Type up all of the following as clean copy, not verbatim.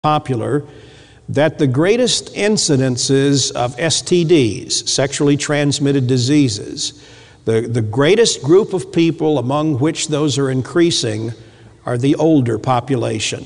popular that the greatest incidences of STDs, sexually transmitted diseases, the greatest group of people among which those are increasing are the older population.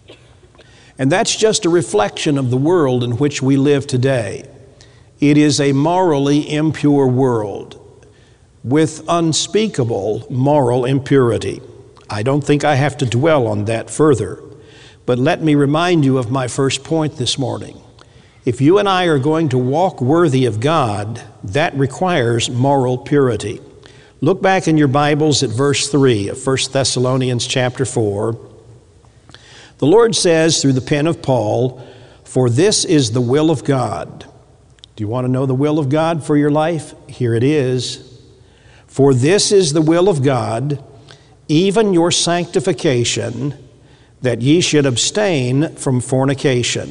And that's just a reflection of the world in which we live today. It is a morally impure world with unspeakable moral impurity. I don't think I have to dwell on that further. But let me remind you of my first point this morning. If you and I are going to walk worthy of God, that requires moral purity. Look back in your Bibles at verse 3 of 1 Thessalonians chapter 4. The Lord says through the pen of Paul, "For this is the will of God." Do you want to know the will of God for your life? Here it is. "For this is the will of God, even your sanctification, that ye should abstain from fornication."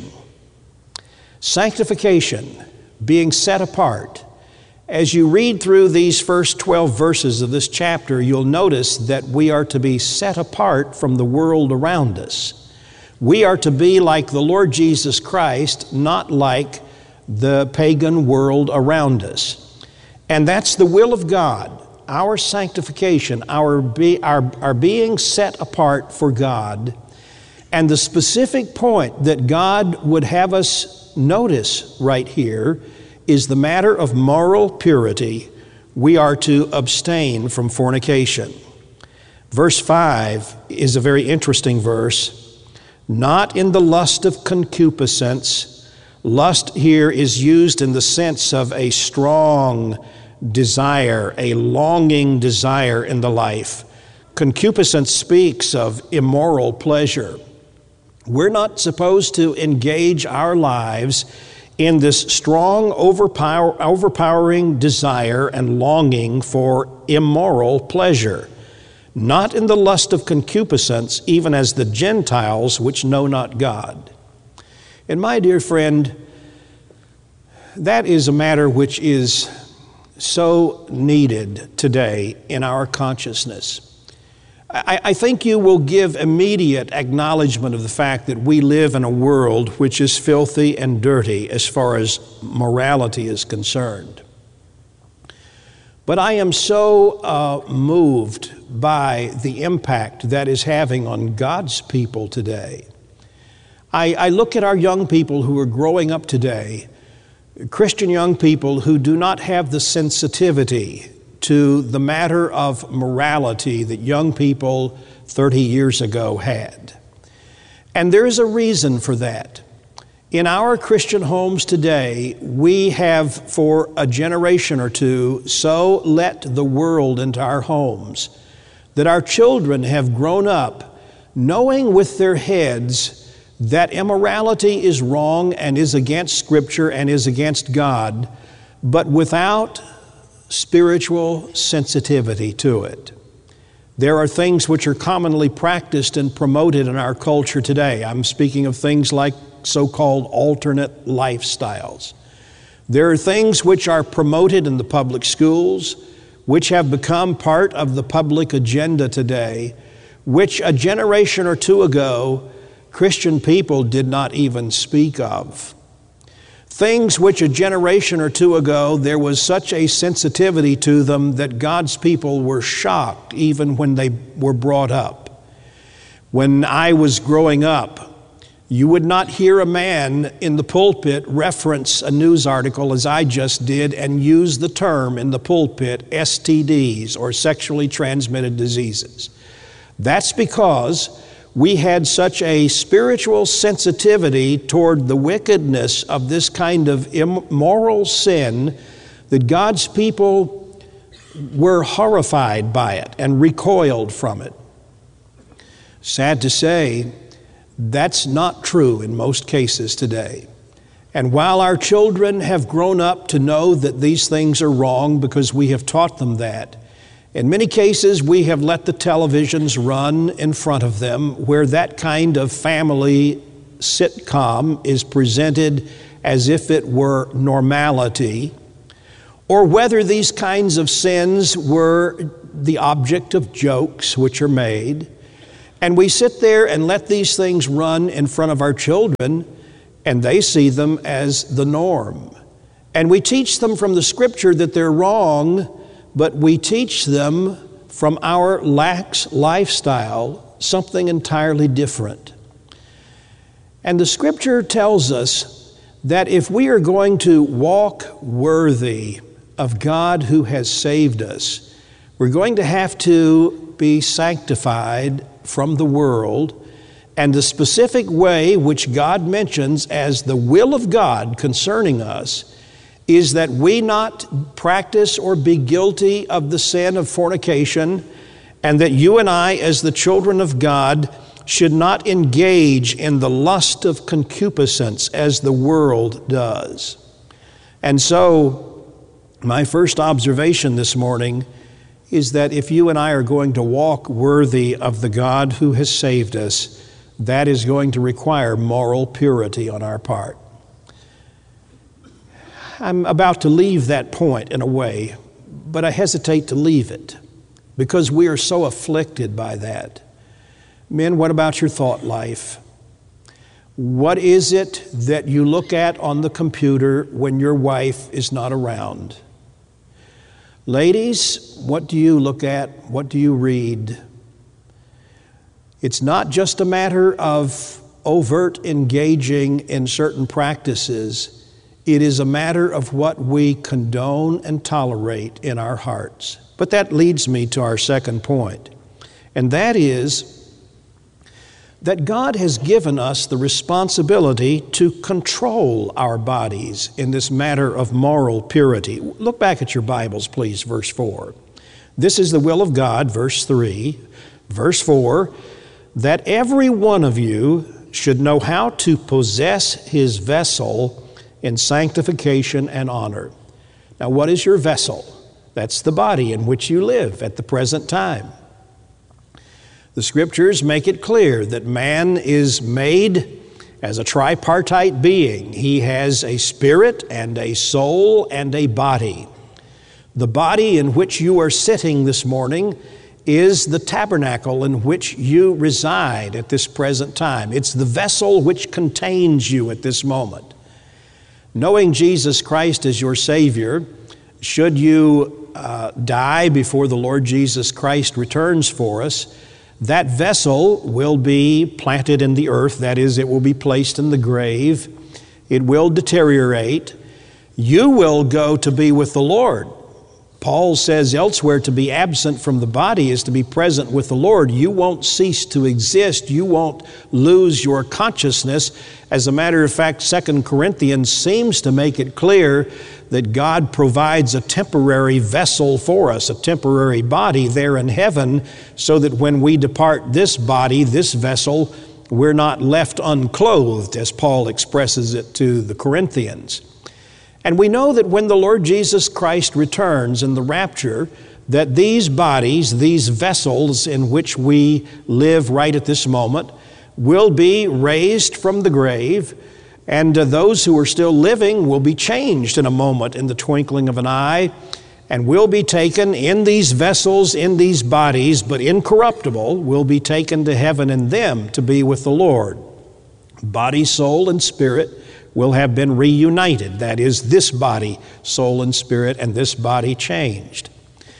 Sanctification, being set apart. As you read through these first 12 verses of this chapter, you'll notice that we are to be set apart from the world around us. We are to be like the Lord Jesus Christ, not like the pagan world around us. And that's the will of God, our sanctification, our being set apart for God. And the specific point that God would have us notice right here is the matter of moral purity. We are to abstain from fornication. Verse 5 is a very interesting verse. "Not in the lust of concupiscence." Lust here is used in the sense of a strong desire, a longing desire in the life. Concupiscence speaks of immoral pleasure. We're not supposed to engage our lives in this strong, overpowering desire and longing for immoral pleasure. Not in the lust of concupiscence, even as the Gentiles which know not God. And my dear friend, that is a matter which is so needed today in our consciousness. I think you will give immediate acknowledgement of the fact that we live in a world which is filthy and dirty as far as morality is concerned. But I am so moved by the impact that is having on God's people today. I look at our young people who are growing up today, Christian young people who do not have the sensitivity to the matter of morality that young people 30 years ago had. And there is a reason for that. In our Christian homes today, we have for a generation or two so let the world into our homes that our children have grown up knowing with their heads that immorality is wrong and is against Scripture and is against God, but without spiritual sensitivity to it. There are things which are commonly practiced and promoted in our culture today. I'm speaking of things like so-called alternate lifestyles. There are things which are promoted in the public schools, which have become part of the public agenda today, which a generation or two ago, Christian people did not even speak of. Things which a generation or two ago, there was such a sensitivity to them that God's people were shocked even when they were brought up. When I was growing up, you would not hear a man in the pulpit reference a news article as I just did and use the term in the pulpit STDs or sexually transmitted diseases. That's because we had such a spiritual sensitivity toward the wickedness of this kind of immoral sin that God's people were horrified by it and recoiled from it. Sad to say, that's not true in most cases today. And while our children have grown up to know that these things are wrong because we have taught them that, in many cases, we have let the televisions run in front of them where that kind of family sitcom is presented as if it were normality, or whether these kinds of sins were the object of jokes which are made. And we sit there and let these things run in front of our children, and they see them as the norm. And we teach them from the Scripture that they're wrong, but we teach them from our lax lifestyle something entirely different. And the Scripture tells us that if we are going to walk worthy of God who has saved us, we're going to have to be sanctified from the world. And the specific way which God mentions as the will of God concerning us is that we not practice or be guilty of the sin of fornication, and that you and I, as the children of God, should not engage in the lust of concupiscence as the world does. And so, my first observation this morning is that if you and I are going to walk worthy of the God who has saved us, that is going to require moral purity on our part. I'm about to leave that point in a way, but I hesitate to leave it because we are so afflicted by that. Men, what about your thought life? What is it that you look at on the computer when your wife is not around? Ladies, what do you look at? What do you read? It's not just a matter of overt engaging in certain practices. It is a matter of what we condone and tolerate in our hearts. But that leads me to our second point, and that is that God has given us the responsibility to control our bodies in this matter of moral purity. Look back at your Bibles, please, verse 4. This is the will of God, verse 3. Verse 4, that every one of you should know how to possess his vessel in sanctification and honor. Now, what is your vessel? That's the body in which you live at the present time. The Scriptures make it clear that man is made as a tripartite being. He has a spirit and a soul and a body. The body in which you are sitting this morning is the tabernacle in which you reside at this present time. It's the vessel which contains you at this moment. Knowing Jesus Christ as your Savior, should you die before the Lord Jesus Christ returns for us, that vessel will be planted in the earth. That is, it will be placed in the grave. It will deteriorate. You will go to be with the Lord. Paul says elsewhere, to be absent from the body is to be present with the Lord. You won't cease to exist. You won't lose your consciousness. As a matter of fact, 2 Corinthians seems to make it clear that God provides a temporary vessel for us, a temporary body there in heaven, so that when we depart this body, this vessel, we're not left unclothed, as Paul expresses it to the Corinthians. And we know that when the Lord Jesus Christ returns in the rapture, that these bodies, these vessels in which we live right at this moment, will be raised from the grave, and those who are still living will be changed in a moment, in the twinkling of an eye, and will be taken in these vessels, in these bodies, but incorruptible, will be taken to heaven in them to be with the Lord. Body, soul, and spirit will have been reunited. That is, this body, soul, and spirit, and this body changed.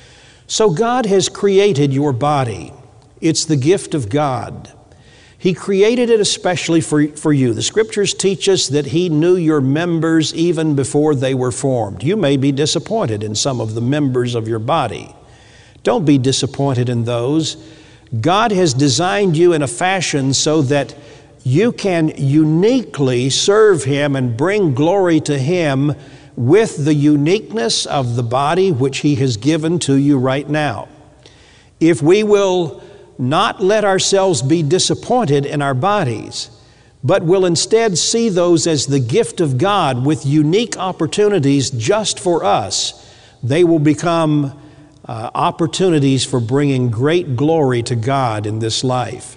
So God has created your body. It's the gift of God. He created it especially for you. The Scriptures teach us that He knew your members even before they were formed. You may be disappointed in some of the members of your body. Don't be disappointed in those. God has designed you in a fashion so that you can uniquely serve Him and bring glory to Him with the uniqueness of the body which He has given to you right now. If we will not let ourselves be disappointed in our bodies, but will instead see those as the gift of God with unique opportunities just for us, they will become opportunities for bringing great glory to God in this life.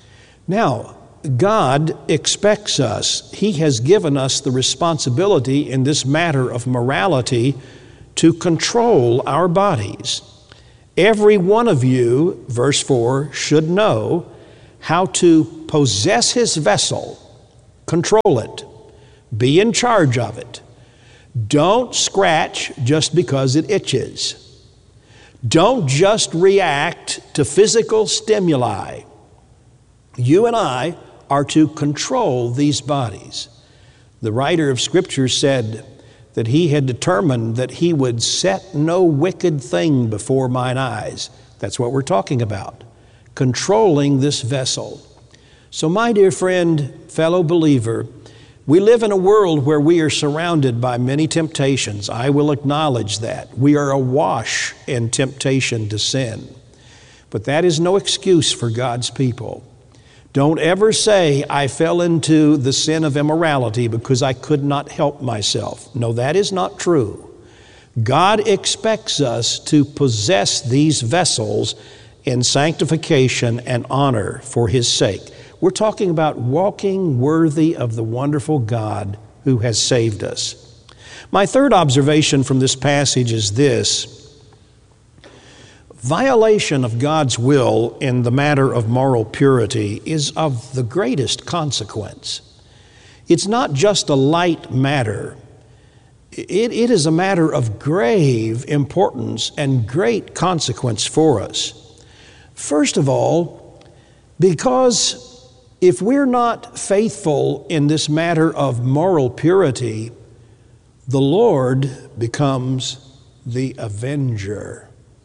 Now, God expects us, He has given us the responsibility in this matter of morality to control our bodies. Every one of you, verse 4, should know how to possess his vessel, control it, be in charge of it. Don't scratch just because it itches. Don't just react to physical stimuli. You and I are to control these bodies. The writer of Scripture said that he had determined that he would set no wicked thing before mine eyes. That's what we're talking about, controlling this vessel. So my dear friend, fellow believer, we live in a world where we are surrounded by many temptations. I will acknowledge that. We are awash in temptation to sin. But that is no excuse for God's people. Don't ever say, I fell into the sin of immorality because I could not help myself. No, that is not true. God expects us to possess these vessels in sanctification and honor for His sake. We're talking about walking worthy of the wonderful God who has saved us. My third observation from this passage is this: violation of God's will in the matter of moral purity is of the greatest consequence. It's not just a light matter. It is a matter of grave importance and great consequence for us. First of all, because if we're not faithful in this matter of moral purity, the Lord becomes the avenger.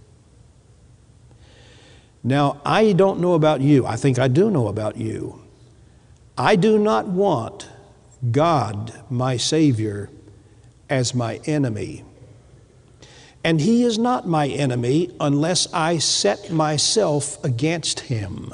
Now, I don't know about you. I think I do know about you. I do not want God, my Savior, as my enemy. And He is not my enemy unless I set myself against Him.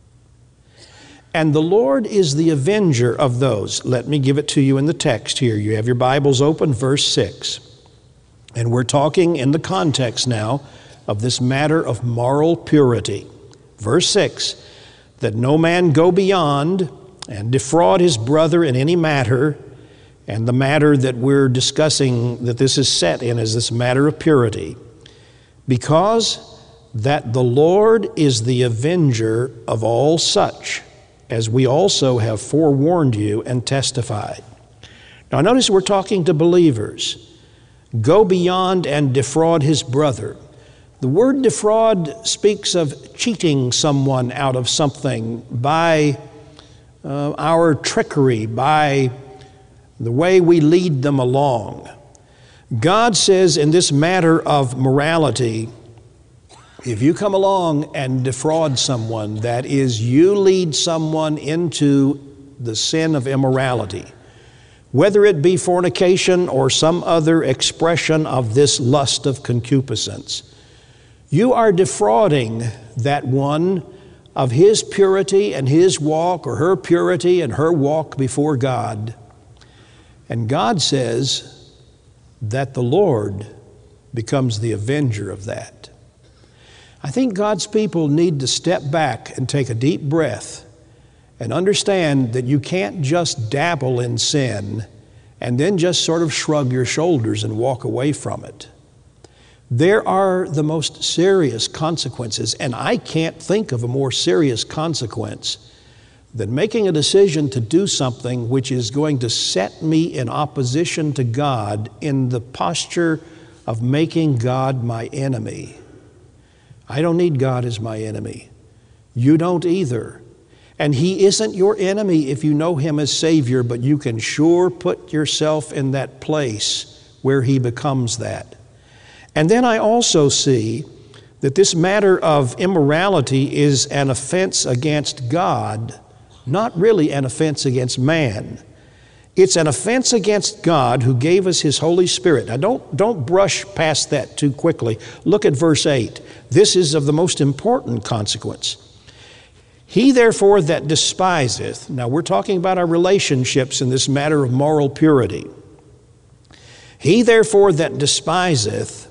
And the Lord is the avenger of those. Let me give it to you in the text here. You have your Bibles open, verse 6. And we're talking in the context now of this matter of moral purity. Verse 6, that no man go beyond and defraud his brother in any matter, and the matter that we're discussing that this is set in is this matter of purity, because that the Lord is the avenger of all such, as we also have forewarned you and testified. Now notice we're talking to believers. Go beyond and defraud his brother. The word defraud speaks of cheating someone out of something by our trickery, by the way we lead them along. God says in this matter of morality, if you come along and defraud someone, that is, you lead someone into the sin of immorality, whether it be fornication or some other expression of this lust of concupiscence, you are defrauding that one of his purity and his walk, or her purity and her walk before God. And God says that the Lord becomes the avenger of that. I think God's people need to step back and take a deep breath and understand that you can't just dabble in sin and then just sort of shrug your shoulders and walk away from it. There are the most serious consequences, and I can't think of a more serious consequence than making a decision to do something which is going to set me in opposition to God in the posture of making God my enemy. I don't need God as my enemy. You don't either. And He isn't your enemy if you know Him as Savior, but you can sure put yourself in that place where He becomes that. And then I also see that this matter of immorality is an offense against God, not really an offense against man. It's an offense against God who gave us His Holy Spirit. Now don't brush past that too quickly. Look at verse 8. This is of the most important consequence. He therefore that despiseth, now we're talking about our relationships in this matter of moral purity. He therefore that despiseth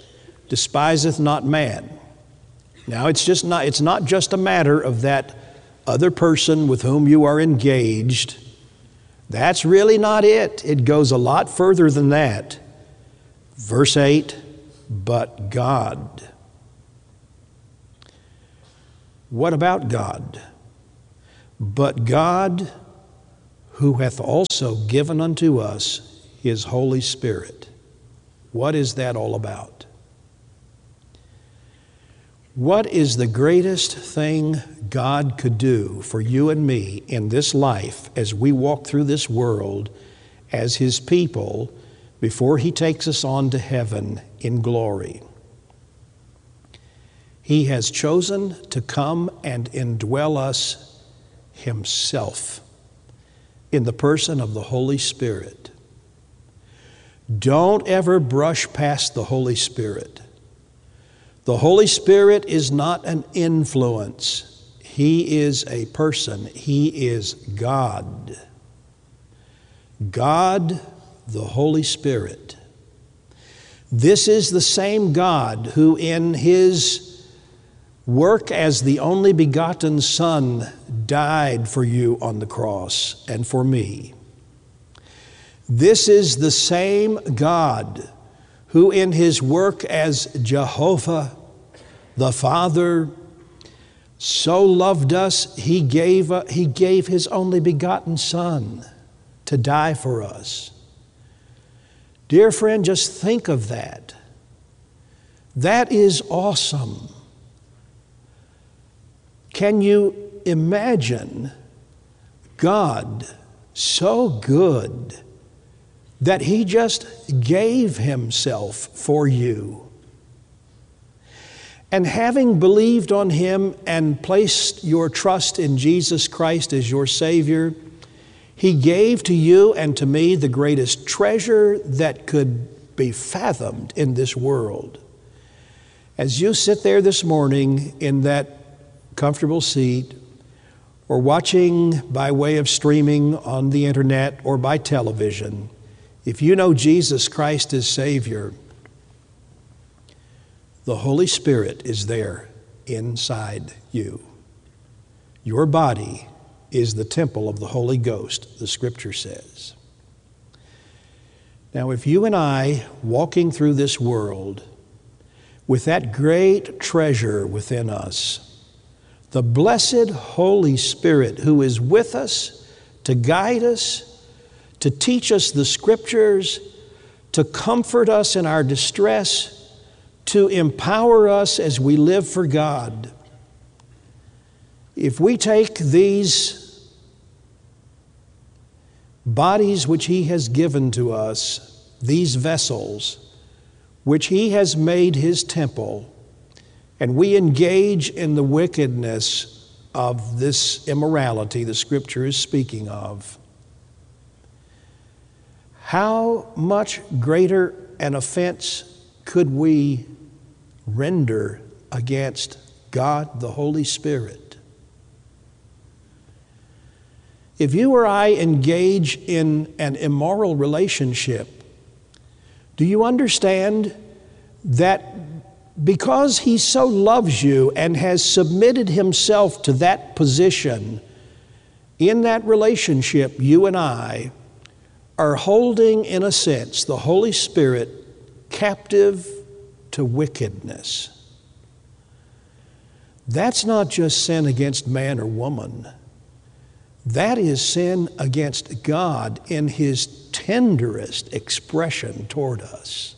not man. Now it's not just a matter of that other person with whom you are engaged. That's really not it. It goes a lot further than that. Verse 8, but God. What about God? but God, who hath also given unto us his Holy Spirit. What is that all about? What is the greatest thing God could do for you and me in this life as we walk through this world as his people before he takes us on to heaven in glory? He has chosen to come and indwell us himself in the person of the Holy Spirit. Don't ever brush past the Holy Spirit. The Holy Spirit is not an influence. He is a person. He is God. God, the Holy Spirit. This is the same God who in his work as the only begotten Son died for you on the cross and for me. This is the same God who in his work as Jehovah the Father so loved us, he gave his only begotten Son to die for us. Dear friend, just think of that. That is awesome. Can you imagine God so good that he just gave himself for you? And having believed on him and placed your trust in Jesus Christ as your Savior, he gave to you and to me the greatest treasure that could be fathomed in this world. As you sit there this morning in that comfortable seat, or watching by way of streaming on the internet or by television, if you know Jesus Christ as Savior, the Holy Spirit is there inside you. Your body is the temple of the Holy Ghost, the Scripture says. Now, if you and I, walking through this world with that great treasure within us, the blessed Holy Spirit who is with us to guide us, to teach us the Scriptures, to comfort us in our distress, to empower us as we live for God. If we take these bodies which he has given to us, these vessels which he has made his temple, and we engage in the wickedness of this immorality the Scripture is speaking of, how much greater an offense could we render against God the Holy Spirit? If you or I engage in an immoral relationship, do you understand that because he so loves you and has submitted himself to that position, in that relationship, you and I are holding, in a sense, the Holy Spirit captive to wickedness? That's not just sin against man or woman. That is sin against God in his tenderest expression toward us.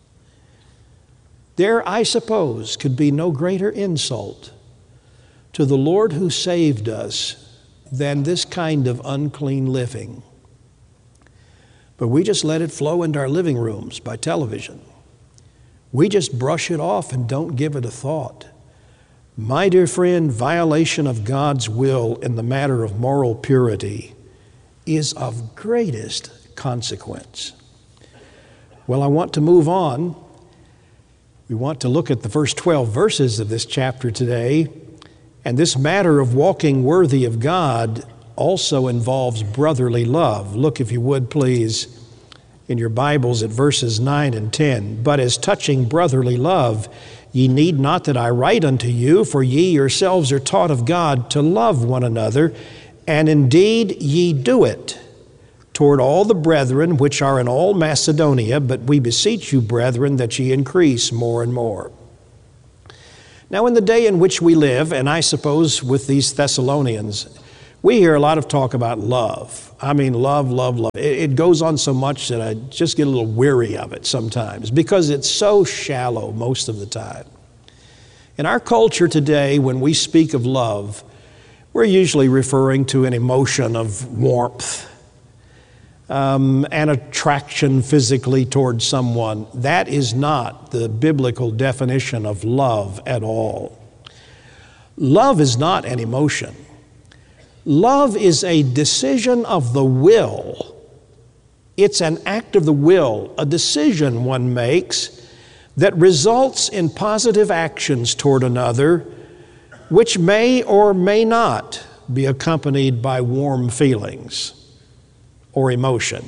There, I suppose, could be no greater insult to the Lord who saved us than this kind of unclean living. But we just let it flow into our living rooms by television. We just brush it off and don't give it a thought. My dear friend, violation of God's will in the matter of moral purity is of greatest consequence. Well, I want to move on. We want to look at the first 12 verses of this chapter today. And this matter of walking worthy of God also involves brotherly love. Look, if you would, please, in your Bibles at verses 9 and 10. But as touching brotherly love, ye need not that I write unto you, for ye yourselves are taught of God to love one another, and indeed ye do it toward all the brethren which are in all Macedonia, but we beseech you, brethren, that ye increase more and more. Now, in the day in which we live, and I suppose with these Thessalonians, We hear a lot of talk about love. I mean, love, love, love. It goes on so much that I just get a little weary of it sometimes because it's so shallow most of the time. In our culture today, when we speak of love, we're usually referring to an emotion of warmth, and attraction physically towards someone. That is not the biblical definition of love at all. Love is not an emotion. Love is a decision of the will. It's an act of the will, a decision one makes that results in positive actions toward another, which may or may not be accompanied by warm feelings or emotion.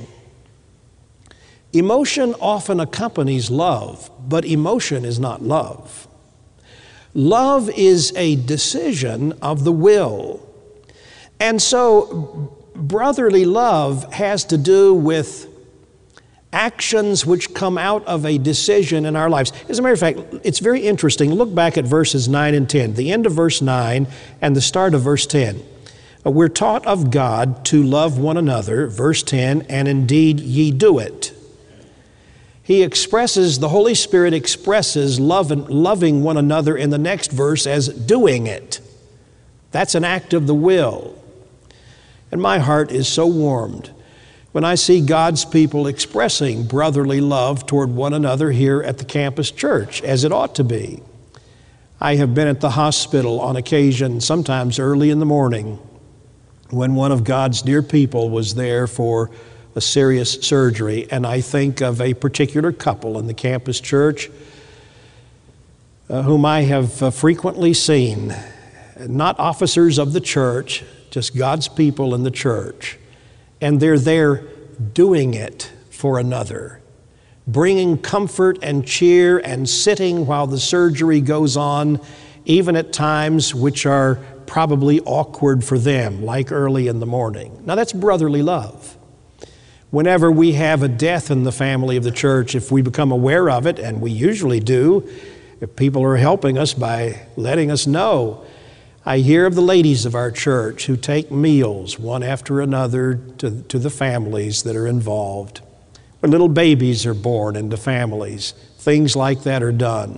Emotion often accompanies love, but emotion is not love. Love is a decision of the will. And so brotherly love has to do with actions which come out of a decision in our lives. As a matter of fact, it's very interesting. Look back at verses 9 and 10, the end of verse 9 and the start of verse 10. We're taught of God to love one another, verse 10, and indeed ye do it. The Holy Spirit expresses loving one another in the next verse as doing it. That's an act of the will. And my heart is so warmed when I see God's people expressing brotherly love toward one another here at the campus church, as it ought to be. I have been at the hospital on occasion, sometimes early in the morning, when one of God's dear people was there for a serious surgery, and I think of a particular couple in the campus church whom I have frequently seen, not officers of the church, just God's people in the church, and they're there doing it for another, bringing comfort and cheer and sitting while the surgery goes on, even at times which are probably awkward for them, like early in the morning. Now that's brotherly love. Whenever we have a death in the family of the church, if we become aware of it, and we usually do, if people are helping us by letting us know, I hear of the ladies of our church who take meals one after another to the families that are involved. When little babies are born into families, things like that are done.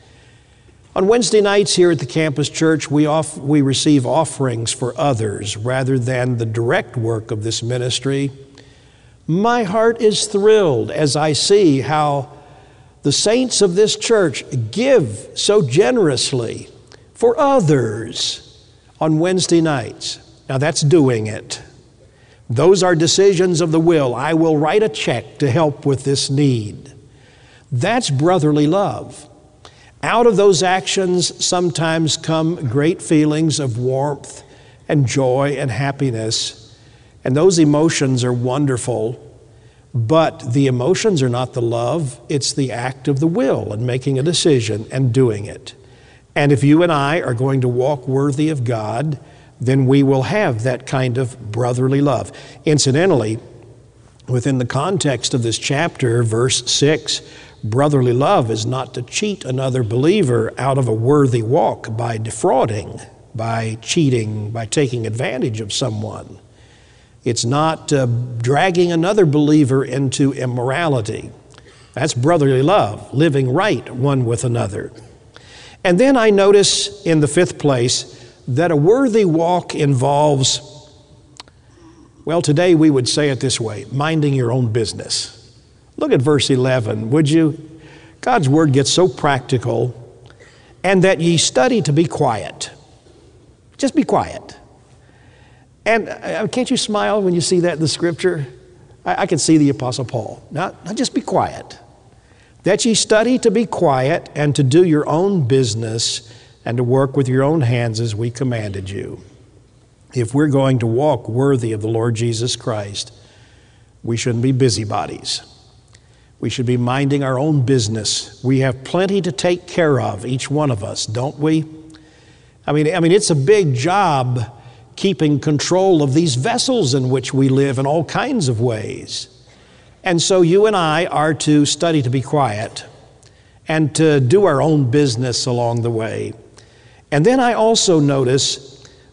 On Wednesday nights here at the campus church, we receive offerings for others rather than the direct work of this ministry. My heart is thrilled as I see how the saints of this church give so generously for others on Wednesday nights. Now that's doing it. Those are decisions of the will. I will write a check to help with this need. That's brotherly love. Out of those actions sometimes come great feelings of warmth and joy and happiness. And those emotions are wonderful, but the emotions are not the love. It's the act of the will and making a decision and doing it. And if you and I are going to walk worthy of God, then we will have that kind of brotherly love. Incidentally, within the context of this chapter, verse 6, brotherly love is not to cheat another believer out of a worthy walk by defrauding, by cheating, by taking advantage of someone. It's not dragging another believer into immorality. That's brotherly love, living right one with another. And then I notice in the fifth place that a worthy walk involves, well, today we would say it this way, minding your own business. Look at verse 11, would you? God's word gets so practical, and that ye study to be quiet. Just be quiet. And can't you smile when you see that in the scripture? I can see the Apostle Paul. Now just be quiet. That ye study to be quiet and to do your own business and to work with your own hands as we commanded you. If we're going to walk worthy of the Lord Jesus Christ, we shouldn't be busybodies. We should be minding our own business. We have plenty to take care of, each one of us, don't we? I mean, it's a big job keeping control of these vessels in which we live in all kinds of ways. And so you and I are to study to be quiet and to do our own business along the way. And then I also notice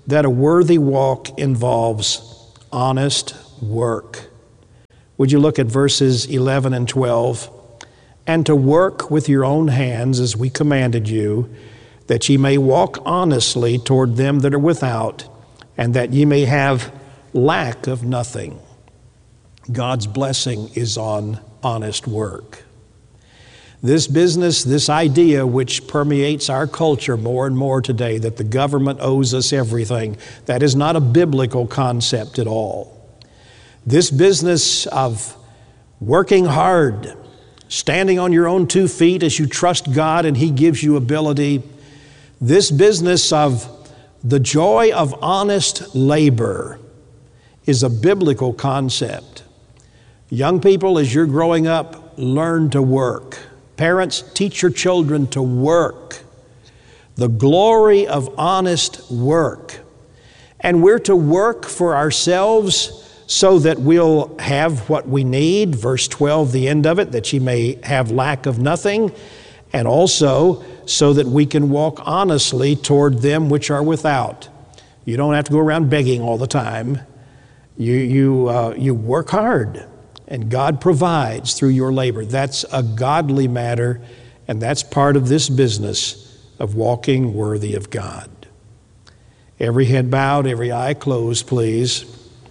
that a worthy walk involves honest work. Would you look at verses 11 and 12? And to work with your own hands as we commanded you, that ye may walk honestly toward them that are without, and that ye may have lack of nothing. God's blessing is on honest work. This business, this idea which permeates our culture more and more today, that the government owes us everything, that is not a biblical concept at all. This business of working hard, standing on your own 2 feet as you trust God and He gives you ability, this business of the joy of honest labor is a biblical concept. Young people, as you're growing up, learn to work. Parents, teach your children to work. The glory of honest work. And we're to work for ourselves so that we'll have what we need. Verse 12, the end of it, that ye may have lack of nothing. And also so that we can walk honestly toward them which are without. You don't have to go around begging all the time. You work hard. And God provides through your labor. That's a godly matter, and that's part of this business of walking worthy of God. Every head bowed, every eye closed, please.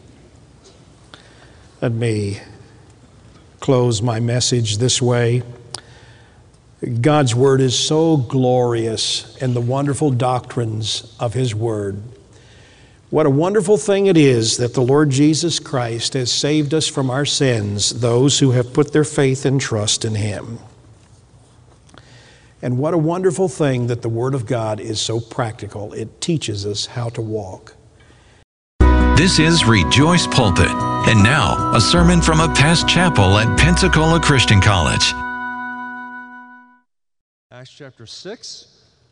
Let me close my message this way. God's Word is so glorious, and the wonderful doctrines of His Word. What a wonderful thing it is that the Lord Jesus Christ has saved us from our sins, those who have put their faith and trust in Him. And what a wonderful thing that the Word of God is so practical. It teaches us how to walk. This is Rejoice Pulpit. And now, a sermon from a past chapel at Pensacola Christian College. Acts chapter 6.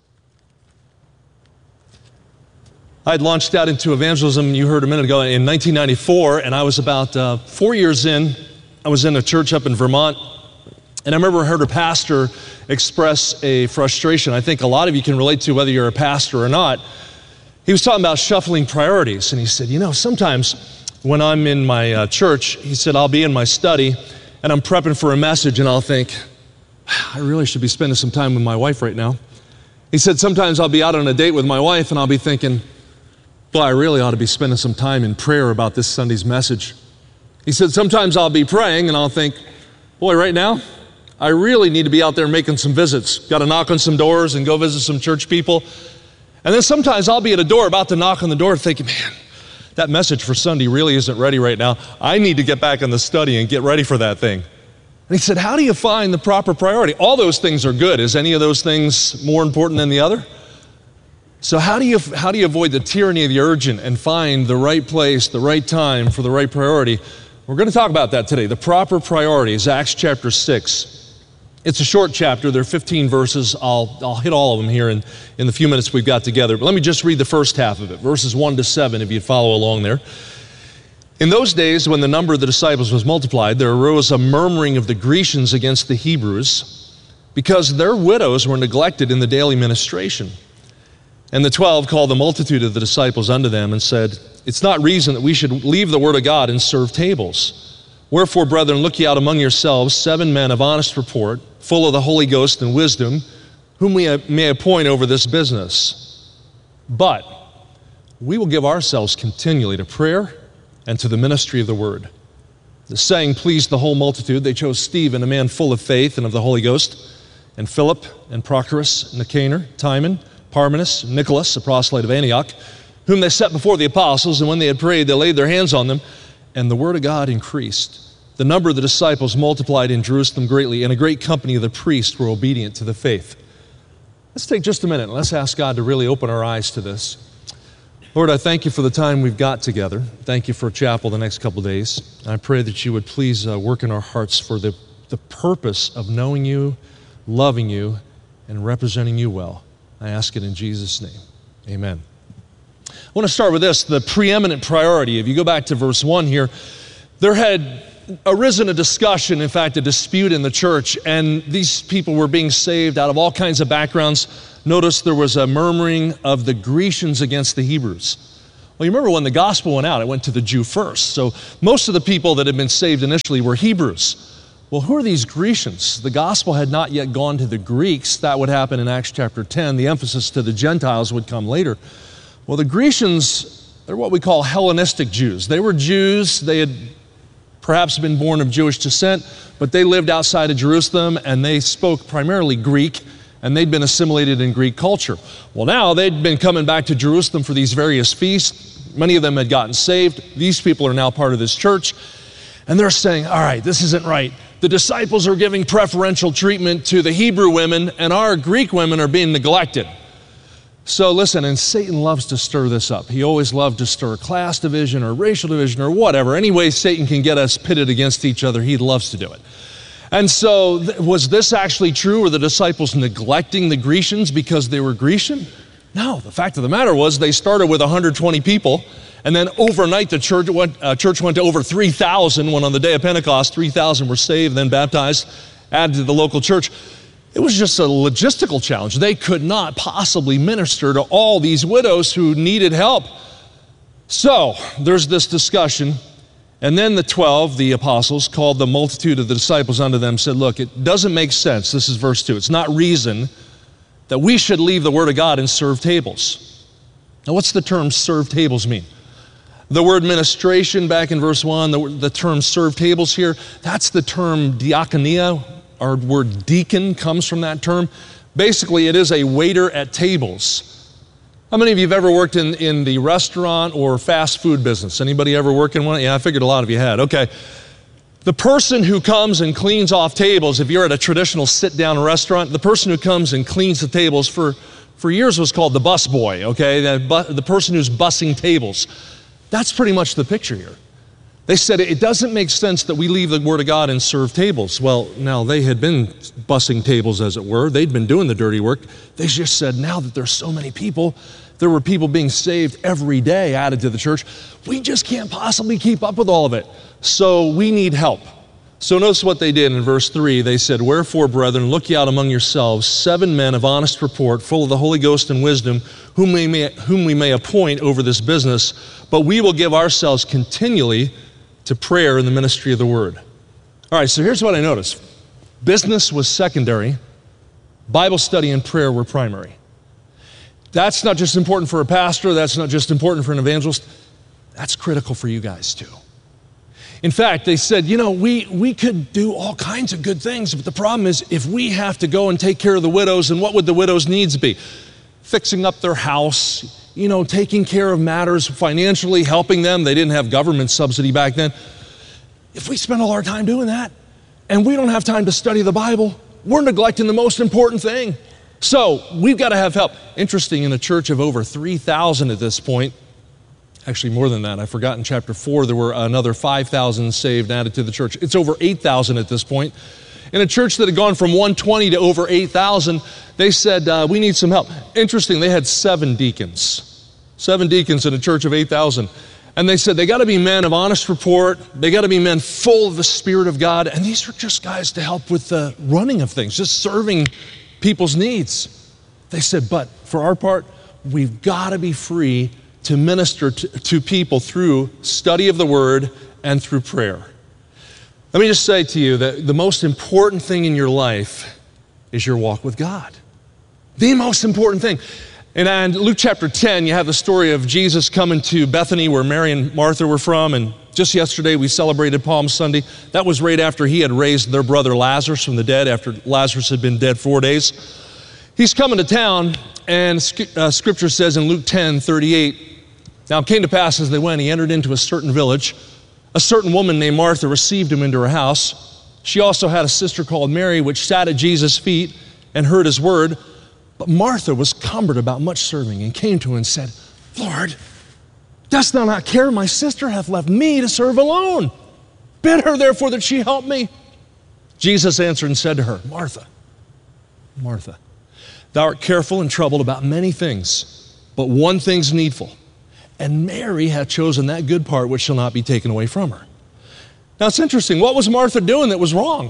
I'd launched out into evangelism, you heard a minute ago, in 1994, and I was about 4 years in. I was in a church up in Vermont, and I remember I heard a pastor express a frustration I think a lot of you can relate to, whether you're a pastor or not. He was talking about shuffling priorities, and he said, sometimes when I'm in my church, he said, I'll be in my study, and I'm prepping for a message, and I'll think, I really should be spending some time with my wife right now. He said, sometimes I'll be out on a date with my wife, and I'll be thinking, well, I really ought to be spending some time in prayer about this Sunday's message. He said, sometimes I'll be praying and I'll think, boy, right now, I really need to be out there making some visits. Got to knock on some doors and go visit some church people. And then sometimes I'll be at a door about to knock on the door thinking, man, that message for Sunday really isn't ready right now. I need to get back in the study and get ready for that thing. And he said, how do you find the proper priority? All those things are good. Is any of those things more important than the other? So how do you avoid the tyranny of the urgent and find the right place, the right time for the right priority? We're going to talk about that today. The proper priorities, Acts chapter 6. It's a short chapter. There are 15 verses. I'll hit all of them here in the few minutes we've got together. But let me just read the first half of it, verses 1 to 7, if you follow along there. In those days, when the number of the disciples was multiplied, there arose a murmuring of the Grecians against the Hebrews, because their widows were neglected in the daily ministration. And the 12 called the multitude of the disciples unto them and said, it's not reason that we should leave the word of God and serve tables. Wherefore, brethren, look ye out among yourselves 7 men of honest report, full of the Holy Ghost and wisdom, whom we may appoint over this business. But we will give ourselves continually to prayer and to the ministry of the word. The saying pleased the whole multitude. They chose Stephen, a man full of faith and of the Holy Ghost, and Philip, and Prochorus, Nicanor, Timon, Parmenas, Nicholas, a proselyte of Antioch, whom they set before the apostles, and when they had prayed, they laid their hands on them, and the word of God increased. The number of the disciples multiplied in Jerusalem greatly, and a great company of the priests were obedient to the faith. Let's take just a minute, and let's ask God to really open our eyes to this. Lord, I thank you for the time we've got together. Thank you for chapel the next couple days. I pray that you would please work in our hearts for the purpose of knowing you, loving you, and representing you well. I ask it in Jesus' name. Amen. I want to start with this, the preeminent priority. If you go back to verse 1 here, there had arisen a discussion, in fact, a dispute in the church, and these people were being saved out of all kinds of backgrounds. Notice there was a murmuring of the Grecians against the Hebrews. Well, you remember when the gospel went out, it went to the Jew first. So most of the people that had been saved initially were Hebrews. Well, who are these Grecians? The gospel had not yet gone to the Greeks. That would happen in Acts chapter 10. The emphasis to the Gentiles would come later. Well, the Grecians, they're what we call Hellenistic Jews. They were Jews. They had perhaps been born of Jewish descent, but they lived outside of Jerusalem, and they spoke primarily Greek, and they'd been assimilated in Greek culture. Well, now they'd been coming back to Jerusalem for these various feasts. Many of them had gotten saved. These people are now part of this church, and they're saying, all right, this isn't right. The disciples are giving preferential treatment to the Hebrew women, and our Greek women are being neglected. So listen, and Satan loves to stir this up. He always loved to stir class division or racial division or whatever. Any way Satan can get us pitted against each other, he loves to do it. And so was this actually true? Were the disciples neglecting the Grecians because they were Grecian? No, the fact of the matter was they started with 120 people, and then overnight the church went to over 3,000, when on the day of Pentecost, 3,000 were saved, then baptized, added to the local church. It was just a logistical challenge. They could not possibly minister to all these widows who needed help. So there's this discussion, and then the 12, the apostles, called the multitude of the disciples unto them, said, look, it doesn't make sense. This is verse 2. It's not reason that we should leave the word of God and serve tables. Now, what's the term serve tables mean? The word ministration back in verse 1, the term serve tables here, that's the term diakonia. Our word deacon comes from that term. Basically, it is a waiter at tables. How many of you have ever worked in the restaurant or fast food business? Anybody ever work in one? Yeah, I figured a lot of you had. Okay. The person who comes and cleans off tables, if you're at a traditional sit-down restaurant, the person who comes and cleans the tables for years was called the bus boy, okay? The person who's bussing tables. That's pretty much the picture here. They said it doesn't make sense that we leave the Word of God and serve tables. Well, now they had been bussing tables, as it were. They'd been doing the dirty work. They just said now that there's so many people, there were people being saved every day added to the church, we just can't possibly keep up with all of it. So we need help. So notice what they did in verse 3. They said, wherefore, brethren, look ye out among yourselves 7 men of honest report, full of the Holy Ghost and wisdom, whom we may appoint over this business, but we will give ourselves continually to prayer and the ministry of the word. All right, so here's what I noticed. Business was secondary. Bible study and prayer were primary. That's not just important for a pastor. That's not just important for an evangelist. That's critical for you guys too. In fact, they said, you know, we could do all kinds of good things, but the problem is if we have to go and take care of the widows, and what would the widows' needs be? Fixing up their house, you know, taking care of matters financially, helping them. They didn't have government subsidy back then. If we spend all our time doing that and we don't have time to study the Bible, we're neglecting the most important thing. So we've got to have help. Interesting, in a church of over 3,000 at this point, actually more than that, I forgot in chapter 4, there were another 5,000 saved added to the church. It's over 8,000 at this point. In a church that had gone from 120 to over 8,000, they said, we need some help. Interesting, they had 7 deacons. 7 deacons in a church of 8,000. And they said, they got to be men of honest report. They got to be men full of the Spirit of God. And these are just guys to help with the running of things, just serving people's needs. They said, but for our part, we've got to be free to minister to people through study of the Word and through prayer. Let me just say to you that the most important thing in your life is your walk with God. The most important thing. And in Luke chapter 10, you have the story of Jesus coming to Bethany, where Mary and Martha were from. And just yesterday, we celebrated Palm Sunday. That was right after he had raised their brother Lazarus from the dead, after Lazarus had been dead 4 days. He's coming to town, and Scripture says in Luke 10:38, now it came to pass as they went, he entered into a certain village. A certain woman named Martha received him into her house. She also had a sister called Mary, which sat at Jesus' feet and heard his word. But Martha was cumbered about much serving, and came to him and said, Lord, dost thou not care? My sister hath left me to serve alone. Bid her therefore that she help me. Jesus answered and said to her, Martha, Martha, thou art careful and troubled about many things, but one thing's needful. And Mary hath chosen that good part which shall not be taken away from her. Now it's interesting. What was Martha doing that was wrong?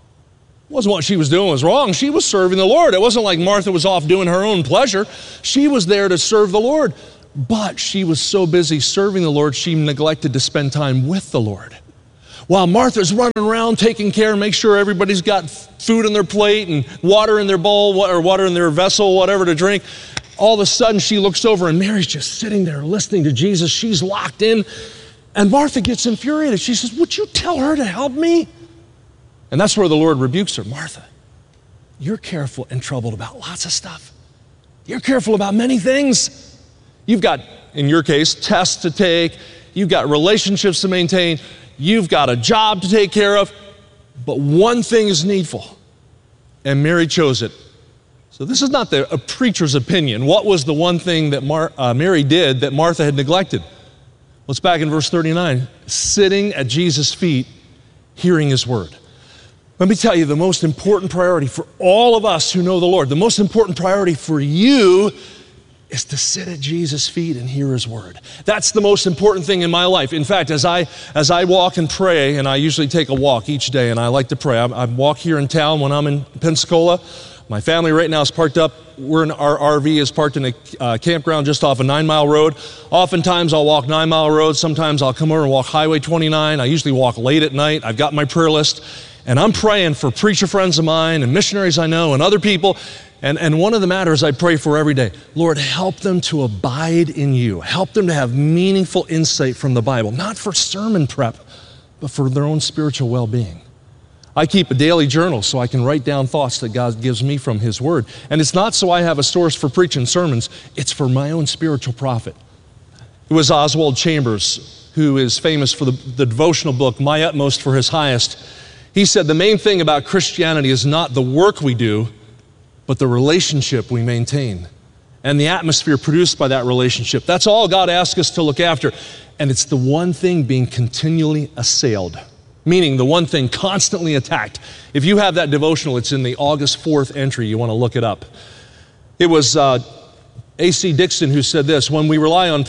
It wasn't what she was doing was wrong. She was serving the Lord. It wasn't like Martha was off doing her own pleasure. She was there to serve the Lord. But she was so busy serving the Lord, she neglected to spend time with the Lord. While Martha's running around taking care, make sure everybody's got food on their plate and water in their bowl or water in their vessel, whatever to drink, all of a sudden she looks over and Mary's just sitting there listening to Jesus. She's locked in. And Martha gets infuriated. She says, would you tell her to help me? And that's where the Lord rebukes her. Martha, you're careful and troubled about lots of stuff. You're careful about many things. You've got, in your case, tests to take. You've got relationships to maintain. You've got a job to take care of. But one thing is needful. And Mary chose it. So this is not a preacher's opinion. What was the one thing that Mary did that Martha had neglected? Well, it's back in verse 39. Sitting at Jesus' feet, hearing his word. Let me tell you, the most important priority for all of us who know the Lord, the most important priority for you is to sit at Jesus' feet and hear his word. That's the most important thing in my life. In fact, as I walk and pray, and I usually take a walk each day, and I like to pray. I walk here in town when I'm in Pensacola. My family right now is parked up. Our RV is parked in a campground just off a 9-mile road. Oftentimes I'll walk 9-mile roads. Sometimes I'll come over and walk Highway 29. I usually walk late at night. I've got my prayer list. And I'm praying for preacher friends of mine and missionaries I know and other people. And one of the matters I pray for every day, Lord, help them to abide in you. Help them to have meaningful insight from the Bible, not for sermon prep, but for their own spiritual well-being. I keep a daily journal so I can write down thoughts that God gives me from his word. And it's not so I have a source for preaching sermons, it's for my own spiritual profit. It was Oswald Chambers, who is famous for the devotional book, My Utmost for His Highest. He said the main thing about Christianity is not the work we do, but the relationship we maintain and the atmosphere produced by that relationship. That's all God asks us to look after. And it's the one thing being continually assailed, meaning the one thing constantly attacked. If you have that devotional, it's in the August 4th entry. You want to look it up. It was A.C. Dixon who said this, when we rely on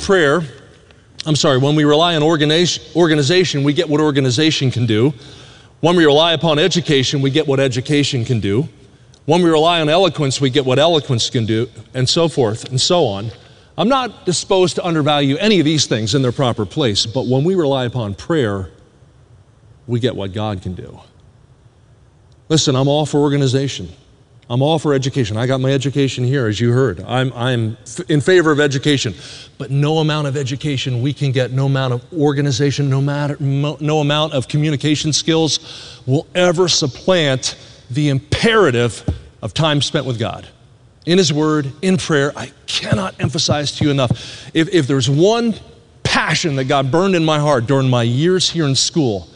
organization, we get what organization can do. When we rely upon education, we get what education can do. When we rely on eloquence, we get what eloquence can do, and so forth and so on. I'm not disposed to undervalue any of these things in their proper place, but when we rely upon prayer, we get what God can do. Listen, I'm all for organization. I'm all for education. I got my education here, as you heard. I'm in favor of education, but no amount of education we can get, no amount of organization, no amount of communication skills will ever supplant the imperative of time spent with God. In his word, in prayer. I cannot emphasize to you enough. If there's one passion that God burned in my heart during my years here in school,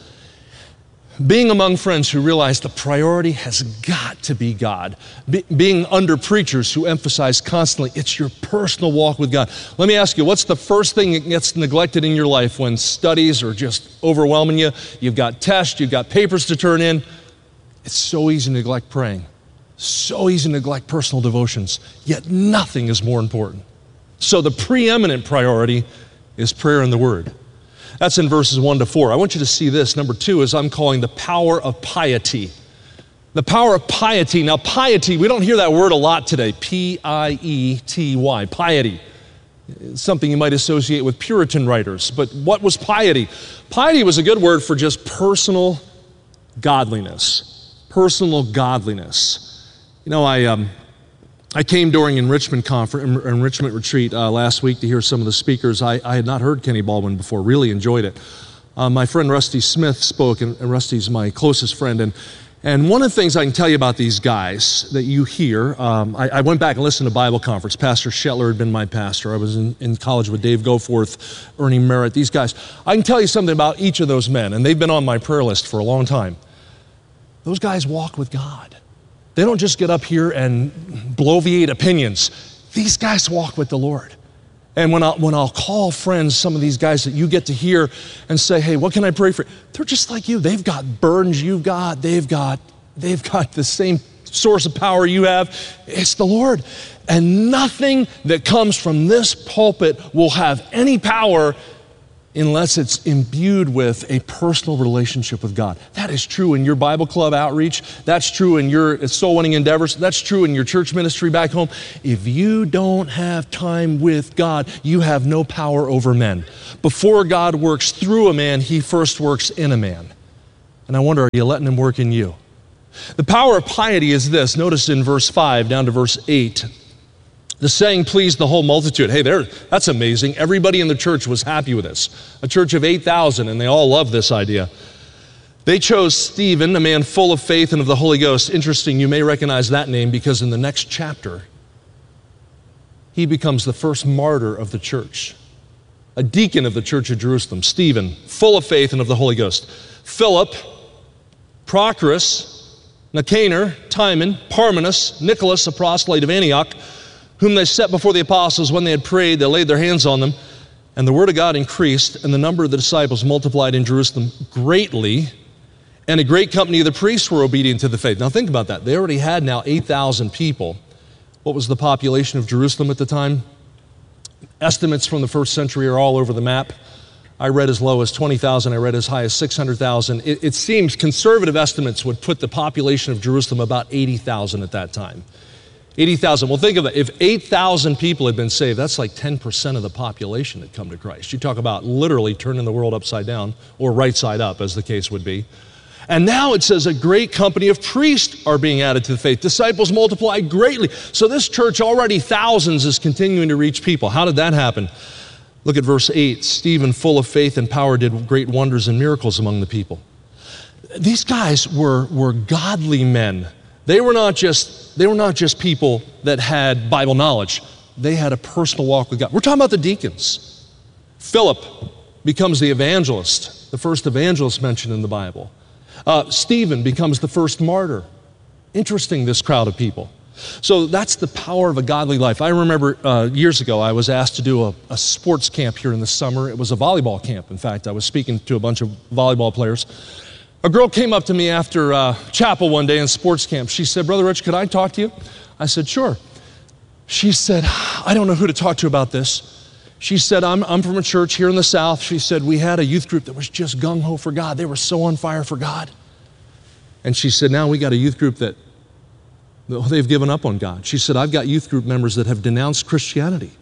being among friends who realize the priority has got to be God. Being under preachers who emphasize constantly, it's your personal walk with God. Let me ask you, what's the first thing that gets neglected in your life when studies are just overwhelming you? You've got tests, you've got papers to turn in. It's so easy to neglect praying. So easy to neglect personal devotions. Yet nothing is more important. So the preeminent priority is prayer and the word. That's in verses 1 to 4. I want you to see this. Number 2 is I'm calling the power of piety. The power of piety. Now piety, we don't hear that word a lot today. P-I-E-T-Y, piety. It's something you might associate with Puritan writers. But what was piety? Piety was a good word for just personal godliness. Personal godliness. You know, I came during enrichment retreat last week to hear some of the speakers. I had not heard Kenny Baldwin before, really enjoyed it. My friend Rusty Smith spoke, and Rusty's my closest friend. And one of the things I can tell you about these guys that you hear, I went back and listened to Bible conference. Pastor Shetler had been my pastor. I was in college with Dave Goforth, Ernie Merritt, these guys. I can tell you something about each of those men, and they've been on my prayer list for a long time. Those guys walk with God. They don't just get up here and bloviate opinions. These guys walk with the Lord. And when I'll call friends, some of these guys that you get to hear and say, hey, what can I pray for? They're just like you. They've got burdens you've got. They've got the same source of power you have. It's the Lord. And nothing that comes from this pulpit will have any power unless it's imbued with a personal relationship with God. That is true in your Bible club outreach. That's true in your soul winning endeavors. That's true in your church ministry back home. If you don't have time with God, you have no power over men. Before God works through a man, he first works in a man. And I wonder, are you letting him work in you? The power of piety is this. Notice in verse 5 down to verse 8. The saying pleased the whole multitude. Hey, that's amazing. Everybody in the church was happy with this. A church of 8,000, and they all loved this idea. They chose Stephen, a man full of faith and of the Holy Ghost. Interesting, you may recognize that name because in the next chapter, he becomes the first martyr of the church, a deacon of the church of Jerusalem. Stephen, full of faith and of the Holy Ghost. Philip, Prochorus, Nicanor, Timon, Parmenas, Nicholas, a proselyte of Antioch, whom they set before the apostles. When they had prayed, they laid their hands on them, and the word of God increased, and the number of the disciples multiplied in Jerusalem greatly, and a great company of the priests were obedient to the faith. Now think about that. They already had now 8,000 people. What was the population of Jerusalem at the time? Estimates from the first century are all over the map. I read as low as 20,000. I read as high as 600,000. It seems conservative estimates would put the population of Jerusalem about 80,000 at that time. 80,000. Well, think of it. If 8,000 people had been saved, that's like 10% of the population had come to Christ. You talk about literally turning the world upside down, or right side up, as the case would be. And now it says a great company of priests are being added to the faith. Disciples multiplied greatly. So this church, already thousands, is continuing to reach people. How did that happen? Look at verse 8. Stephen, full of faith and power, did great wonders and miracles among the people. These guys were godly men. They were not just people that had Bible knowledge. They had a personal walk with God. We're talking about the deacons. Philip becomes the evangelist, the first evangelist mentioned in the Bible. Stephen becomes the first martyr. Interesting, this crowd of people. So that's the power of a godly life. I remember years ago I was asked to do a sports camp here in the summer. It was a volleyball camp. In fact, I was speaking to a bunch of volleyball players. A girl came up to me after chapel one day in sports camp. She said, "Brother Rich, could I talk to you?" I said, "Sure." She said, "I don't know who to talk to about this." She said, I'm from a church here in the South. She said, we had a youth group that was just gung-ho for God. They were so on fire for God. And she said, now we got a youth group that they've given up on God. She said, I've got youth group members that have denounced Christianity.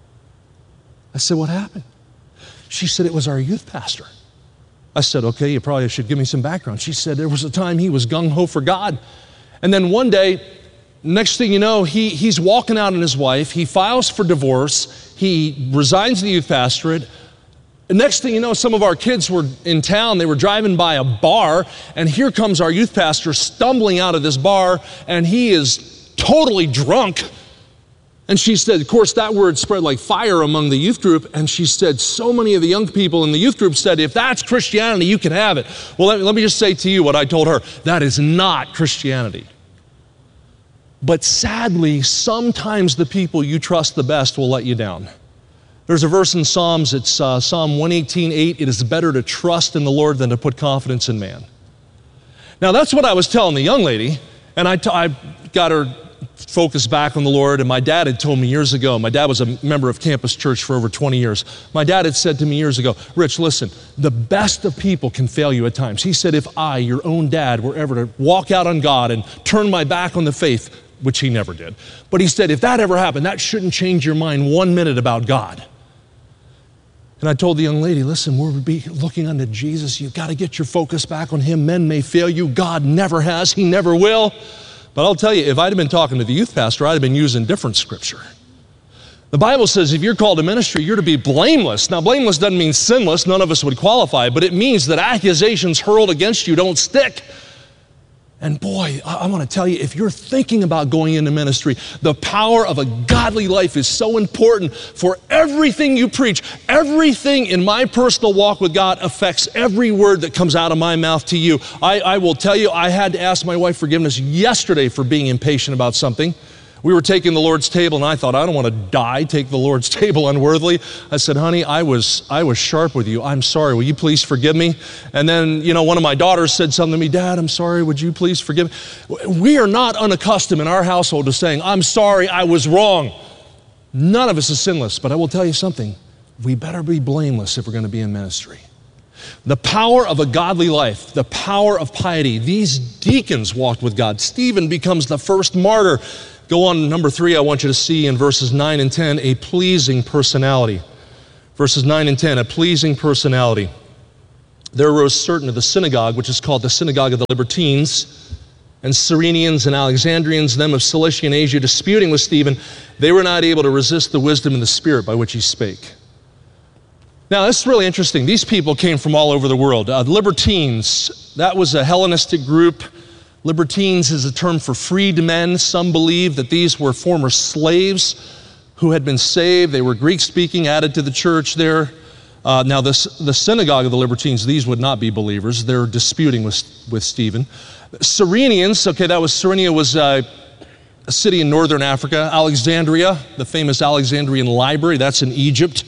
I said, what happened? She said, it was our youth pastor. I said, okay, you probably should give me some background. She said, there was a time he was gung-ho for God. And then one day, next thing you know, he's walking out on his wife. He files for divorce. He resigns the youth pastorate. The next thing you know, some of our kids were in town. They were driving by a bar, and here comes our youth pastor stumbling out of this bar, and he is totally drunk. And she said, of course, that word spread like fire among the youth group, and she said, so many of the young people in the youth group said, if that's Christianity, you can have it. Well, let me just say to you what I told her. That is not Christianity. But sadly, sometimes the people you trust the best will let you down. There's a verse in Psalms, it's Psalm 118:8, it is better to trust in the Lord than to put confidence in man. Now that's what I was telling the young lady, and I got her focused back on the Lord, and my dad had told me years ago, my dad was a member of Campus Church for over 20 years. My dad had said to me years ago, Rich, listen, the best of people can fail you at times. He said, if I, your own dad, were ever to walk out on God and turn my back on the faith, which he never did, but he said, if that ever happened, that shouldn't change your mind 1 minute about God. And I told the young lady, listen, we'll be looking unto Jesus. You've got to get your focus back on him. Men may fail you. God never has. He never will. But I'll tell you, if I'd have been talking to the youth pastor, I'd have been using different scripture. The Bible says if you're called to ministry, you're to be blameless. Now, blameless doesn't mean sinless. None of us would qualify. But it means that accusations hurled against you don't stick. And boy, I want to tell you, if you're thinking about going into ministry, the power of a godly life is so important for everything you preach. Everything in my personal walk with God affects every word that comes out of my mouth to you. I will tell you, I had to ask my wife forgiveness yesterday for being impatient about something. We were taking the Lord's table, and I thought, I don't want to take the Lord's table unworthily. I said, honey, I was sharp with you. I'm sorry. Will you please forgive me? And then, one of my daughters said something to me, Dad, I'm sorry. Would you please forgive me? We are not unaccustomed in our household to saying, I'm sorry, I was wrong. None of us is sinless, but I will tell you something. we better be blameless if we're going to be in ministry. The power of a godly life, the power of piety. These deacons walked with God. Stephen becomes the first martyr. Go on, number 3, I want you to see in verses 9 and 10, a pleasing personality. Verses 9 and 10, a pleasing personality. There arose certain of the synagogue, which is called the synagogue of the Libertines, and Cyrenians and Alexandrians, them of Cilicia and Asia, disputing with Stephen. They were not able to resist the wisdom and the spirit by which he spake. Now, this is really interesting. These people came from all over the world. Libertines, that was a Hellenistic group. Libertines is a term for freedmen. Some believe that these were former slaves who had been saved. They were Greek-speaking, added to the church there. Now, the synagogue of the Libertines, these would not be believers. They're disputing with Stephen. Cyrenians, okay, Cyrenia was a city in northern Africa. Alexandria, the famous Alexandrian library, that's in Egypt.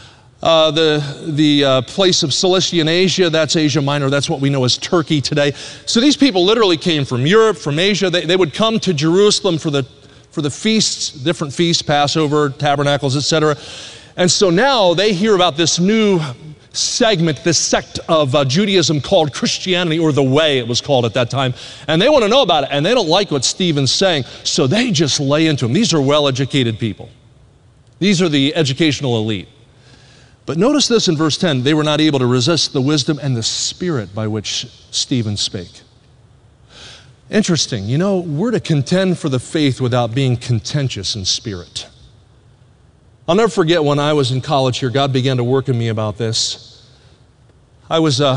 The place of Cilicia in Asia, that's Asia Minor, that's what we know as Turkey today. So these people literally came from Europe, from Asia. They would come to Jerusalem for the feasts, different feasts, Passover, Tabernacles, etc. And so now they hear about this new segment, this sect of Judaism called Christianity, or the Way it was called at that time. And they want to know about it, and they don't like what Stephen's saying, so they just lay into him. These are well-educated people. These are the educational elite. But notice this in verse 10, they were not able to resist the wisdom and the spirit by which Stephen spake. Interesting, we're to contend for the faith without being contentious in spirit. I'll never forget when I was in college here, God began to work in me about this. I was a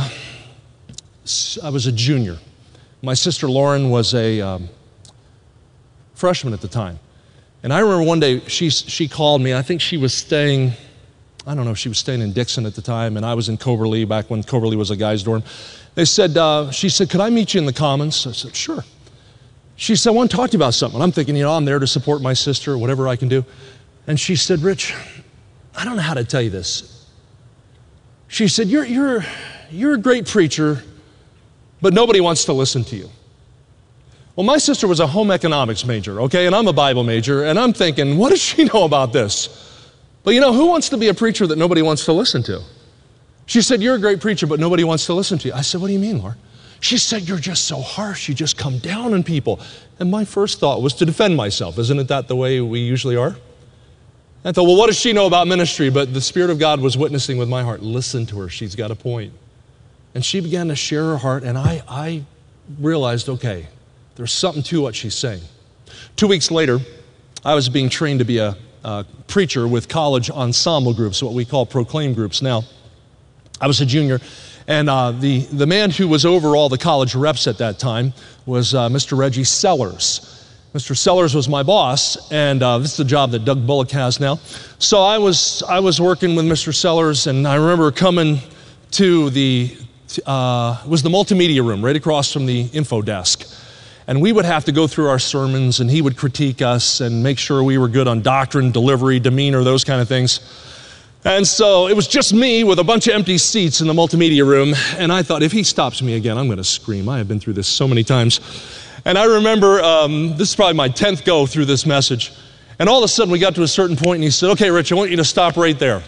junior. My sister Lauren was a freshman at the time. And I remember one day she called me. I think she was staying, I don't know if she was staying in Dixon at the time, and I was in Coverly back when Coverly was a guy's dorm. She said, could I meet you in the Commons? I said, sure. She said, I want to talk to you about something. I'm thinking, I'm there to support my sister, whatever I can do. And she said, Rich, I don't know how to tell you this. She said, you're a great preacher, but nobody wants to listen to you. Well, my sister was a home economics major, okay, and I'm a Bible major, and I'm thinking, what does she know about this? But who wants to be a preacher that nobody wants to listen to? She said, you're a great preacher, but nobody wants to listen to you. I said, what do you mean, Laura? She said, you're just so harsh. You just come down on people. And my first thought was to defend myself. Isn't it that the way we usually are? I thought, well, what does she know about ministry? But the Spirit of God was witnessing with my heart. Listen to her. She's got a point. And she began to share her heart, and I realized, okay, there's something to what she's saying. 2 weeks later, I was being trained to be a preacher with college ensemble groups, what we call proclaim groups now. I was a junior, and the man who was over all the college reps at that time was Mr. Reggie Sellers. Mr. Sellers was my boss, and this is the job that Doug Bullock has now. So I was working with Mr. Sellers, and I remember coming to it was the multimedia room right across from the info desk. And we would have to go through our sermons, and he would critique us and make sure we were good on doctrine, delivery, demeanor, those kind of things. And so it was just me with a bunch of empty seats in the multimedia room, and I thought, if he stops me again, I'm going to scream. I have been through this so many times. And I remember, this is probably my 10th go through this message, and all of a sudden we got to a certain point, and he said, okay, Rich, I want you to stop right there.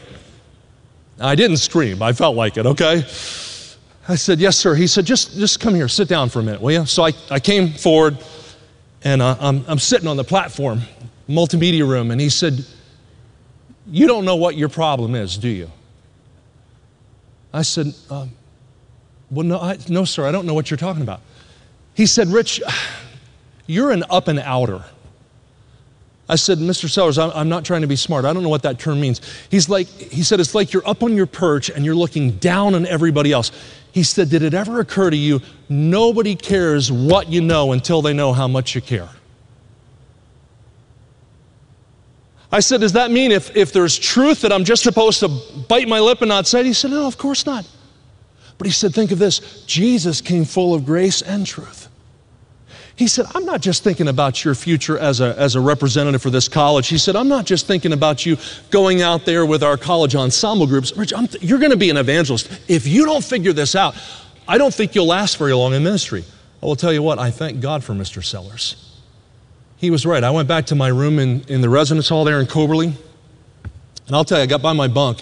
I didn't scream. I felt like it, okay? I said, yes, sir. He said, just come here, sit down for a minute, will you? So I came forward, and I'm sitting on the platform, multimedia room, and he said, you don't know what your problem is, do you? I said, well, no, sir, I don't know what you're talking about. He said, Rich, you're an up and outer. I said, Mr. Sellers, I'm not trying to be smart. I don't know what that term means. He said, it's like you're up on your perch and you're looking down on everybody else. He said, did it ever occur to you, nobody cares what you know until they know how much you care? I said, does that mean if there's truth that I'm just supposed to bite my lip and not say it? He said, no, of course not. But he said, think of this. Jesus came full of grace and truth. He said, I'm not just thinking about your future as a representative for this college. He said, I'm not just thinking about you going out there with our college ensemble groups. Rich, you're going to be an evangelist. If you don't figure this out, I don't think you'll last very long in ministry. I will tell you what, I thank God for Mr. Sellers. He was right. I went back to my room in the residence hall there in Coberly, And I'll tell you, I got by my bunk.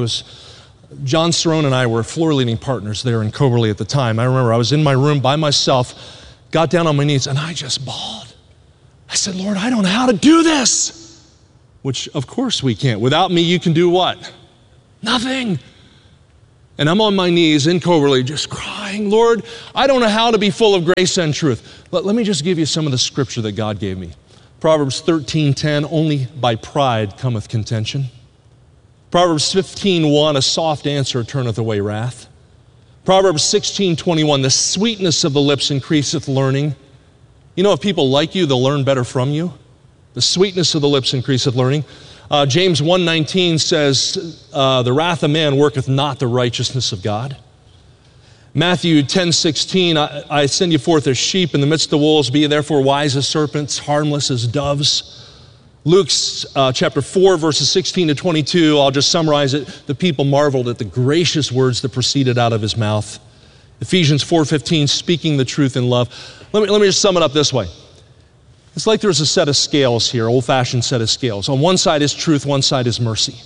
John Cerrone and I were floor leading partners there in Coberly at the time. I remember I was in my room by myself, got down on my knees, and I just bawled. I said, Lord, I don't know how to do this. Which, of course, we can't. Without me, you can do what? Nothing. And I'm on my knees in Coberly just crying, Lord, I don't know how to be full of grace and truth. Let me just give you some of the scripture that God gave me. Proverbs 13:10, only by pride cometh contention. Proverbs 15:1, a soft answer turneth away wrath. Proverbs 16:21, the sweetness of the lips increaseth learning. You know, if people like you, they'll learn better from you. The sweetness of the lips increaseth learning. James 1:19 says, the wrath of man worketh not the righteousness of God. Matthew 10:16, I send you forth as sheep in the midst of wolves, be ye therefore wise as serpents, harmless as doves. Luke's chapter 4, verses 16 to 22, I'll just summarize it. The people marveled at the gracious words that proceeded out of his mouth. Ephesians 4:15, speaking the truth in love. Let me just sum it up this way. It's like there's a set of scales here, old-fashioned set of scales. On one side is truth, one side is mercy.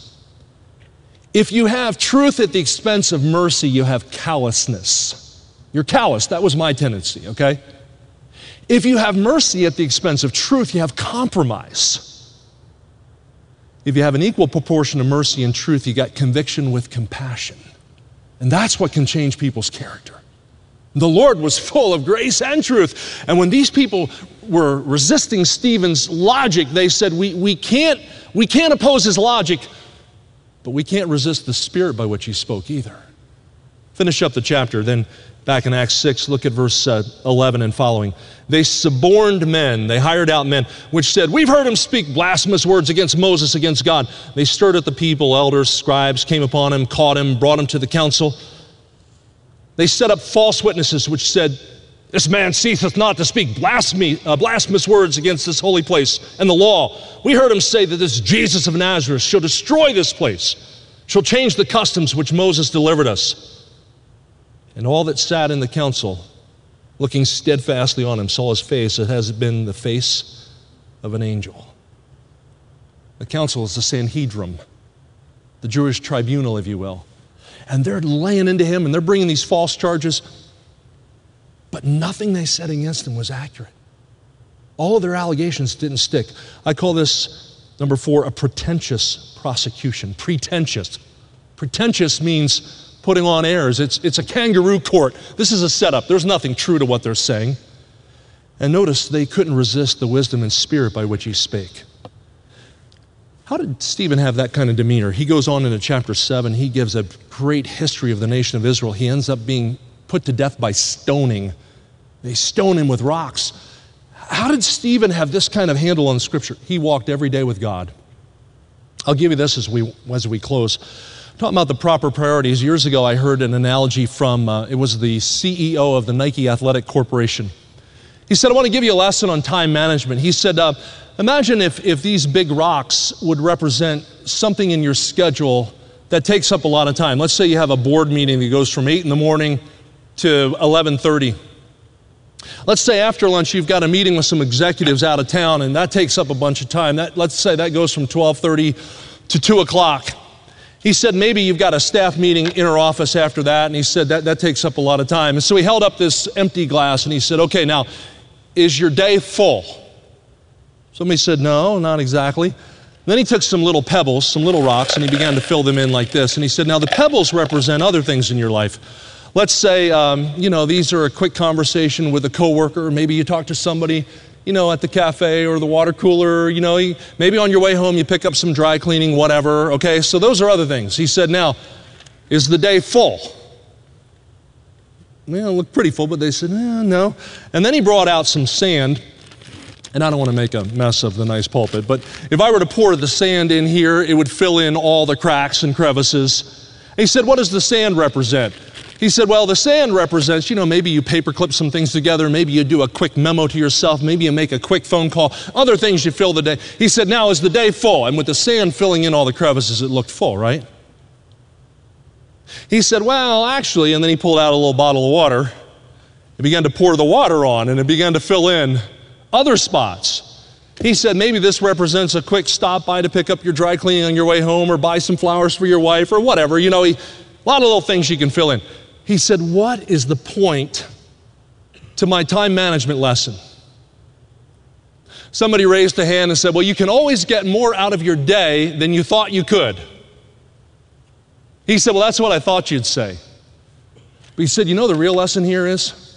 If you have truth at the expense of mercy, you have callousness. You're callous. That was my tendency, okay? If you have mercy at the expense of truth, you have compromise. If you have an equal proportion of mercy and truth, you got conviction with compassion. And that's what can change people's character. The Lord was full of grace and truth. And when these people were resisting Stephen's logic, they said, we can't oppose his logic, but we can't resist the spirit by which he spoke either. Finish up the chapter, then back in Acts 6, look at verse 11 and following. They suborned men, they hired out men, which said, we've heard him speak blasphemous words against Moses, against God. They stirred up the people, elders, scribes, came upon him, caught him, brought him to the council. They set up false witnesses which said, this man ceaseth not to speak blasphemous words against this holy place and the law. We heard him say that this Jesus of Nazareth shall destroy this place, shall change the customs which Moses delivered us. And all that sat in the council, looking steadfastly on him, saw his face. It has been the face of an angel. The council is the Sanhedrin, the Jewish tribunal, if you will. And they're laying into him and they're bringing these false charges. But nothing they said against him was accurate. All of their allegations didn't stick. I call this, number 4, a pretentious prosecution. Pretentious. Pretentious means putting on airs. It's a kangaroo court. This is a setup. There's nothing true to what they're saying. And notice they couldn't resist the wisdom and spirit by which he spake. How did Stephen have that kind of demeanor? He goes on into chapter 7. He gives a great history of the nation of Israel. He ends up being put to death by stoning. They stone him with rocks. How did Stephen have this kind of handle on Scripture? He walked every day with God. I'll give you this as we close. Talking about the proper priorities. Years ago, I heard an analogy from, it was the CEO of the Nike Athletic Corporation. He said, I want to give you a lesson on time management. He said, imagine if these big rocks would represent something in your schedule that takes up a lot of time. Let's say you have a board meeting that goes from 8 in the morning to 11:30. Let's say after lunch you've got a meeting with some executives out of town and that takes up a bunch of time. Let's say that goes from 12:30 to 2 o'clock. He said maybe you've got a staff meeting in our office after that, and he said that takes up a lot of time. And so he held up this empty glass and he said, okay, now, is your day full? Somebody said, no, not exactly. Then he took some little pebbles, some little rocks, and he began to fill them in like this. And he said, now the pebbles represent other things in your life. Let's say, these are a quick conversation with a coworker. Maybe you talk to somebody, at the cafe or the water cooler. Maybe on your way home you pick up some dry cleaning, whatever. Okay, so those are other things. He said, now, is the day full? Well, it looked pretty full, but they said, no. And then he brought out some sand. And I don't want to make a mess of the nice pulpit, but if I were to pour the sand in here, it would fill in all the cracks and crevices. And he said, what does the sand represent? He said, well, the sand represents, maybe you paperclip some things together, maybe you do a quick memo to yourself, maybe you make a quick phone call, other things you fill the day. He said, now is the day full? And with the sand filling in all the crevices, it looked full, right? He said, well, actually, and then he pulled out a little bottle of water. He began to pour the water on, and it began to fill in other spots. He said, maybe this represents a quick stop by to pick up your dry cleaning on your way home or buy some flowers for your wife or whatever. You know, a lot of little things you can fill in. He said, what is the point to my time management lesson? Somebody raised a hand and said, well, you can always get more out of your day than you thought you could. He said, well, that's what I thought you'd say. But he said, you know, the real lesson here is